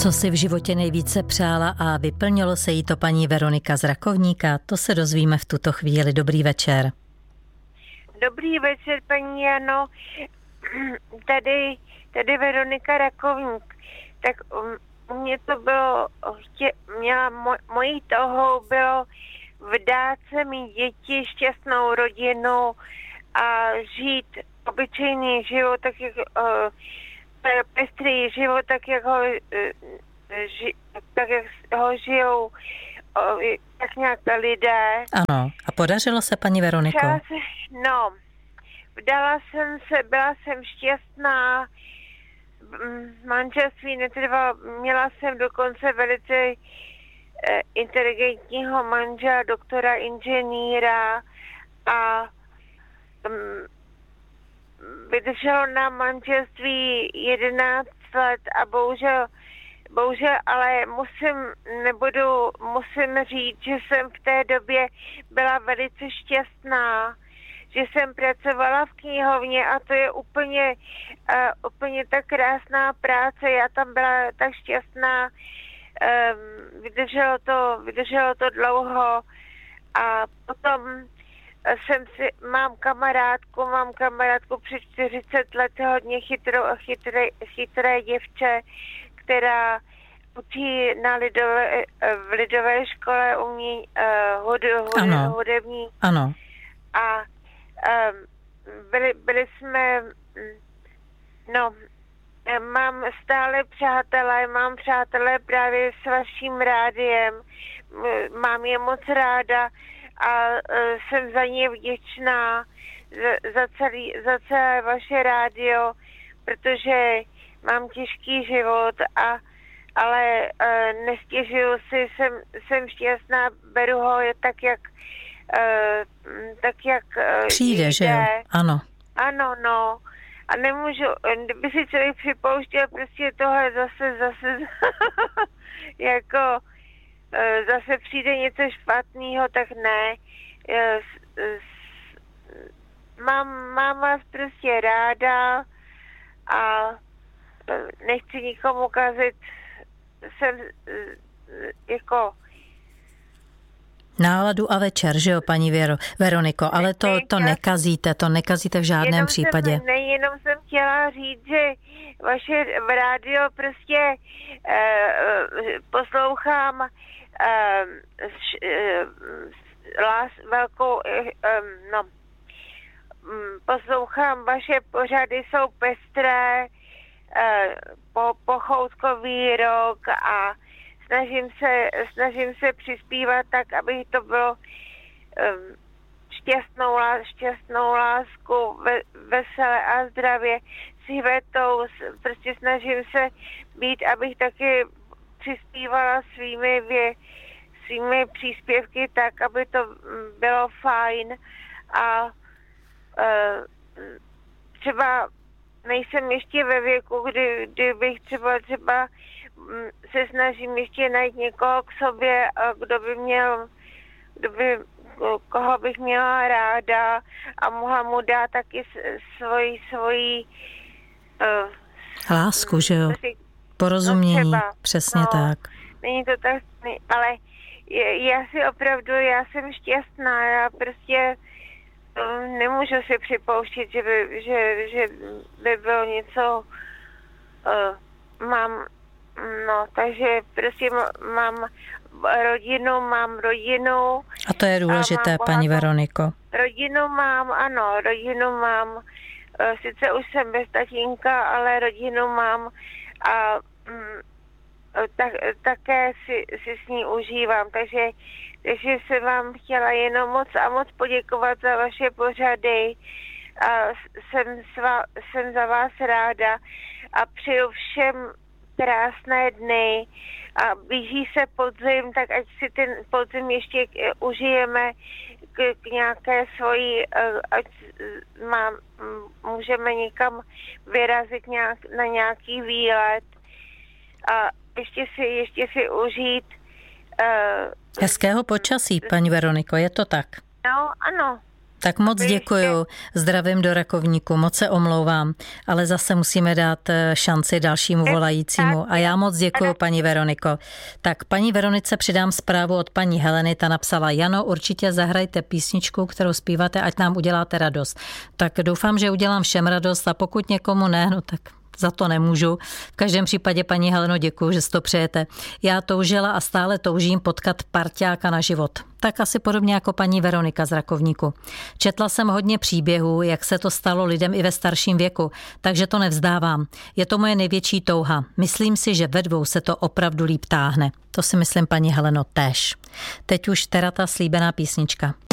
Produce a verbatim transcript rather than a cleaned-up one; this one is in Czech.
Co si v životě nejvíce přála a vyplnilo se jí to paní Veronika z Rakovníka, to se dozvíme v tuto chvíli. Dobrý večer. Dobrý večer, paní Jano. Tady, tady Veronika Rakovník. Tak u mě to bylo, chtě, měla moj, mojí touhou bylo vdát se mít děti, šťastnou rodinu a žít obyčejný život, tak jak uh, pestrý život, tak jak ho, ži, tak jak ho žijou tak nějak lidé. Ano, a podařilo se, paní Veroniko? Se, no, vdala jsem se, byla jsem šťastná, manželství netrvalo, měla jsem dokonce velice eh, inteligentního manžela, doktora inženýra a um, vydrželo nám manželství jedenáct let a bohužel, bohužel, ale musím, nebudu, musím říct, že jsem v té době byla velice šťastná, že jsem pracovala v knihovně a to je úplně, uh, úplně tak krásná práce, já tam byla tak šťastná, um, vydrželo to, vydrželo to dlouho a potom jsem si, mám kamarádku, mám kamarádku přes čtyřicet let, hodně chytrou a chytré, chytré děvče, která učí na lidové, v lidové škole umění, uh, hud, hud, ano. hudební. Ano. A um, byli, byli jsme, no, mám stále přátelé, mám přátelé právě s vaším rádiem, mám je moc ráda a uh, jsem za ně vděčná, za, za, celý, za celé vaše rádio, protože mám těžký život, a, ale uh, nestěžuju si, jsem, jsem šťastná, beru ho tak, jak uh, tak, jak uh, přijde, jde. že jo? Ano. Ano, no. A nemůžu, kdyby si člověk připouštěl prostě tohle zase, zase, jako zase přijde něco špatného, tak ne. Mám, mám vás prostě ráda a nechci nikomu kazit, jsem jako náladu a večer, že jo, paní Věro, Veroniko, ale to, to nekazíte, to nekazíte v žádném jenom případě. Jsem, ne, jenom jsem chtěla říct, že vaše rádio prostě uh, poslouchám uh, š, uh, lás, velkou, uh, um, no, um, poslouchám, vaše pořady jsou pestré, uh, po, pochoutkový rok a Snažím se, snažím se přispívat tak, aby to bylo um, šťastnou, šťastnou lásku, ve, veselé a zdravě s Ivetou. Prostě snažím se být, abych taky přispívala svými, vě, svými příspěvky tak, aby to bylo fajn. A uh, třeba nejsem ještě ve věku, kdy, kdy bych třeba třeba se snažím ještě najít někoho k sobě, kdo by měl, kdo by, koho bych měla ráda a mohla mu dát taky svoji, svoji uh, lásku, že jo? Porozumění, no třeba, přesně no, tak. Není to tak, ale já si opravdu, já jsem šťastná, já prostě nemůžu si připouštět, že by, že, že by bylo něco, uh, mám No, takže prostě mám rodinu, mám rodinu. A to je důležité, paní Veroniko. Rodinu mám, ano, rodinu mám. Sice už jsem bez tatínka, ale rodinu mám a mm, tak, také si, si s ní užívám. Takže, takže jsem vám chtěla jenom moc a moc poděkovat za vaše pořady. A jsem, svá, jsem za vás ráda a přeju všem krásné dny a blíží se podzim, tak ať si ten podzim ještě užijeme k, k nějaké svoji, ať mám, můžeme někam vyrazit nějak, na nějaký výlet a ještě si, ještě si užít. Uh, Hezkého počasí, paní Veroniko, je to tak? No, ano. Tak moc děkuju, zdravím do Rakovníku, moc se omlouvám, ale zase musíme dát šanci dalšímu volajícímu. A já moc děkuju, paní Veroniko. Tak paní Veronice přidám zprávu od paní Heleny, ta napsala: Jano, určitě zahrajte písničku, kterou zpíváte, ať nám uděláte radost. Tak doufám, že udělám všem radost, a pokud někomu ne, no tak za to nemůžu. V každém případě, paní Heleno, děkuju, že si to přejete. Já toužila a stále toužím potkat parťáka na život. Tak asi podobně jako paní Veronika z Rakovníku. Četla jsem hodně příběhů, jak se to stalo lidem i ve starším věku, takže to nevzdávám. Je to moje největší touha. Myslím si, že ve dvou se to opravdu líp táhne. To si myslím, paní Heleno, též. Teď už teda ta slíbená písnička.